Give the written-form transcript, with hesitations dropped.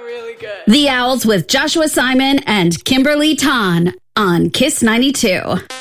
really good. The Owls with Joshua Simon and Kimberly Ton on Kiss 92.